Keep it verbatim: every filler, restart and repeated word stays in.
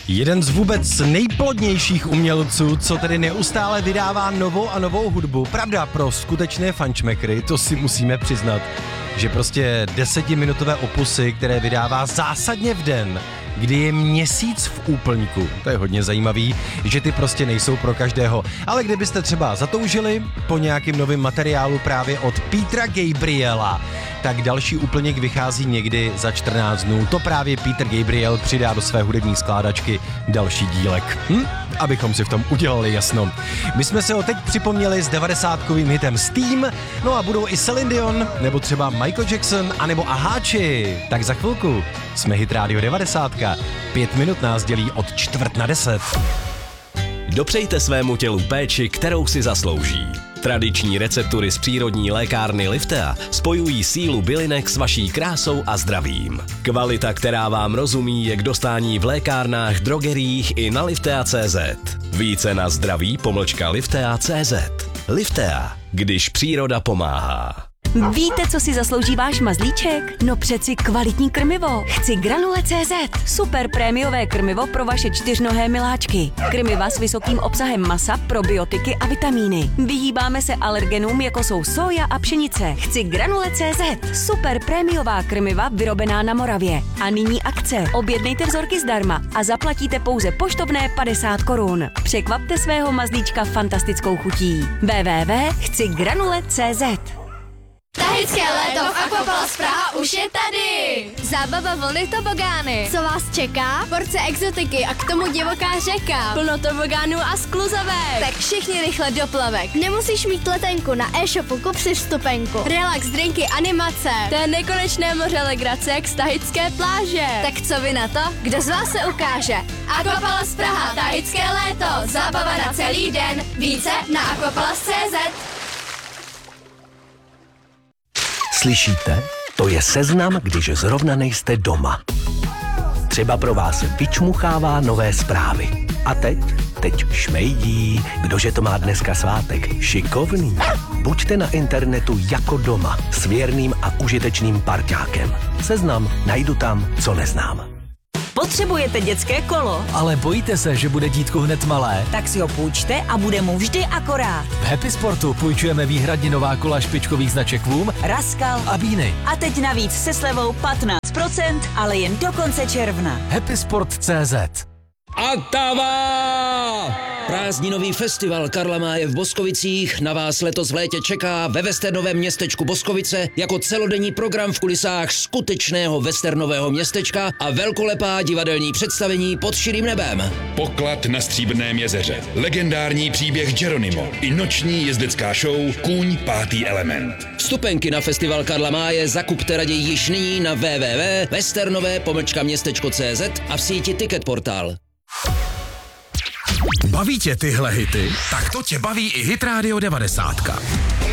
Jeden z vůbec nejplodnějších umělců, co tedy neustále vydává novou a novou hudbu. Pravda, pro skutečné fančmekry, to si musíme přiznat, že prostě desetiminutové opusy, které vydává zásadně v den, kdy je měsíc v úplňku. To je hodně zajímavý, že ty prostě nejsou pro každého. Ale kdybyste třeba zatoužili po nějakým novým materiálu právě od Petra Gabriela, tak další úplněk vychází někdy za čtrnáct dnů. To právě Peter Gabriel přidá do své hudební skládačky další dílek. Hm? Abychom si v tom udělali jasno. My jsme se ho teď připomněli s devadesátkovým hitem Steam, no a budou i Celine Dion, nebo třeba Michael Jackson, anebo Aháči. Tak za chvilku jsme Hit Radio devadesátka. Pět minut nás dělí od čtvrt na deset. Dopřejte svému tělu péči, kterou si zaslouží. Tradiční receptury z přírodní lékárny Liftea spojují sílu bylinek s vaší krásou a zdravím. Kvalita, která vám rozumí, je k dostání v lékárnách, drogeriích i na liftea tečka cé zet. Více na zdraví pomlčka liftea tečka cé zet. Liftea, když příroda pomáhá. Víte, co si zaslouží váš mazlíček? No přeci kvalitní krmivo. Chci Granule tečka cé zet. Super prémiové krmivo pro vaše čtyřnohé miláčky. Krmiva s vysokým obsahem masa, probiotiky a vitamíny. Vyhýbáme se alergenům, jako jsou soja a pšenice. Chci Granule tečka cé zet. Super prémiová krmiva vyrobená na Moravě. A nyní akce. Objednejte vzorky zdarma a zaplatíte pouze poštovné padesát korun. Překvapte svého mazlíčka fantastickou chutí. w w w tečka chci granule tečka cé zet. Tahické léto v Aquapalace Praha už je tady! Zábava, vlny, tobogány. Co vás čeká? Porce exotiky a k tomu divoká řeka. Plno tobogánů a skluzavek. Tak všichni rychle do plavek. Nemusíš mít letenku, na e-shopu kup si vstupenku. Relax, drinky, animace. To je nekonečné moře legrace k Tahické pláže. Tak co vy na to? Kdo z vás se ukáže? Aquapalace Praha, Tahické léto. Zábava na celý den. Více na aquapalace tečka cé zet. Slyšíte? To je seznam, když zrovna nejste doma. Třeba pro vás vyčmuchává nové zprávy. A teď? Teď šmejdí. Kdože to má dneska svátek? Šikovný. Buďte na internetu jako doma s věrným a užitečným parťákem. Seznam najdu tam, co neznám. Potřebujete dětské kolo? Ale bojíte se, že bude dítko hned malé? Tak si ho půjčte a bude mu vždy akorát. V Happy Sportu půjčujeme výhradně nová kola špičkových značek Voom, Raskal a Bíny. A teď navíc se slevou patnáct procent, ale jen do konce června. Happy Sport tečka cé zet. Atava! Prázdninový festival Karla Máje v Boskovicích na vás letos v létě čeká ve westernovém městečku Boskovice jako celodenní program v kulisách skutečného westernového městečka a velkolepá divadelní představení pod širým nebem. Poklad na Stříbrném jezeře, legendární příběh Geronimo i noční jezdecká show Kůň pátý element. Vstupenky na festival Karla Máje zakupte raději již nyní na w w w tečka westernové pomlčka městečko tečka cé zet a v síti Ticketportal. Baví tě tyhle hity? Tak to tě baví i Hit Radio devadesátka.